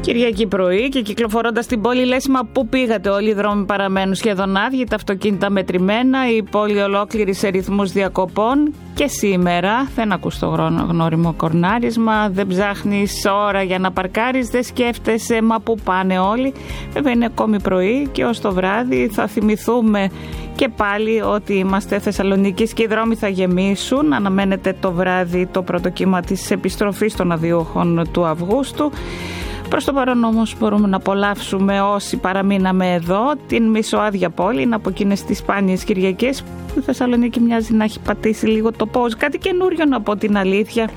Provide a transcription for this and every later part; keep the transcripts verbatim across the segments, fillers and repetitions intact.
Κυριακή πρωί και κυκλοφορώντας την πόλη λες, μα πού πήγατε, όλοι οι δρόμοι παραμένουν σχεδόν άδειοι, τα αυτοκίνητα μετρημένα, η πόλη ολόκληρη σε ρυθμούς διακοπών. Και σήμερα δεν ακούς το γνώριμο κορνάρισμα, δεν ψάχνεις ώρα για να παρκάρεις, δεν σκέφτεσαι μα πού πάνε όλοι. Βέβαια είναι ακόμη πρωί και ως το βράδυ θα θυμηθούμε και πάλι ότι είμαστε Θεσσαλονίκης και οι δρόμοι θα γεμίσουν. Αναμένεται το βράδυ το πρώτο κύμα της επιστροφής των αδειούχων του Αυγούστου. Προς το παρόν όμως μπορούμε να απολαύσουμε όσοι παραμείναμε εδώ την μισοάδια πόλη από εκείνες τις σπάνιες Κυριακές που η Θεσσαλονίκη μοιάζει να έχει πατήσει λίγο το πόζ. Κάτι καινούριο να πω την αλήθεια,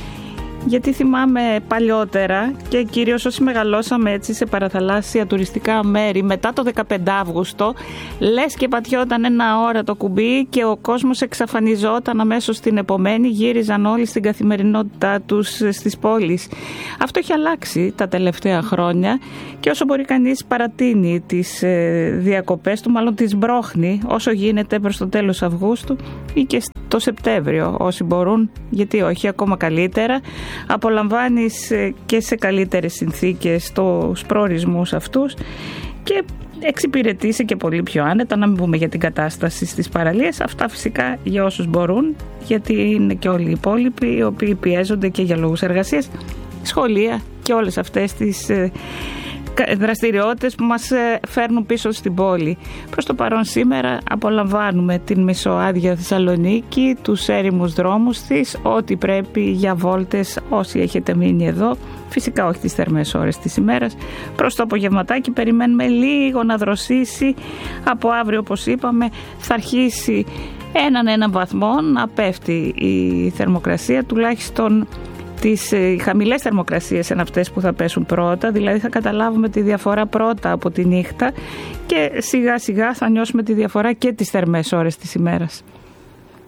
γιατί θυμάμαι παλιότερα και κυρίως όσοι μεγαλώσαμε έτσι σε παραθαλάσσια τουριστικά μέρη μετά το δεκαπέντε Αύγουστο, λες και πατιόταν ένα ώρα το κουμπί και ο κόσμος εξαφανιζόταν αμέσως την επομένη, γύριζαν όλοι στην καθημερινότητά τους στις πόλεις. Αυτό έχει αλλάξει τα τελευταία χρόνια και όσο μπορεί κανείς παρατείνει τις διακοπές του, μάλλον τις μπρώχνει όσο γίνεται προς το τέλος Αυγούστου ή και το Σεπτέμβριο όσοι μπορούν, γιατί όχι, ακόμα καλύτερα. Απολαμβάνεις και σε καλύτερες συνθήκες τους προορισμούς αυτούς και εξυπηρετείσαι και πολύ πιο άνετα, να μην πούμε για την κατάσταση στις παραλίες. Αυτά φυσικά για όσους μπορούν, γιατί είναι και όλοι οι υπόλοιποι οι οποίοι πιέζονται και για λόγους εργασίας, σχολεία και όλες αυτές τις δραστηριότητες που μας φέρνουν πίσω στην πόλη. Προς το παρόν σήμερα απολαμβάνουμε την μισοάδια Θεσσαλονίκη, τους έρημους δρόμους της, ό,τι πρέπει για βόλτες όσοι έχετε μείνει εδώ, φυσικά όχι τις θερμές ώρες της ημέρας. Προς το απογευματάκι περιμένουμε λίγο να δροσίσει, από αύριο όπως είπαμε θα αρχίσει έναν έναν βαθμό να πέφτει η θερμοκρασία, τουλάχιστον τις χαμηλές θερμοκρασίες είναι αυτές που θα πέσουν πρώτα, δηλαδή θα καταλάβουμε τη διαφορά πρώτα από τη νύχτα και σιγά σιγά θα νιώσουμε τη διαφορά και τις θερμές ώρες της ημέρας.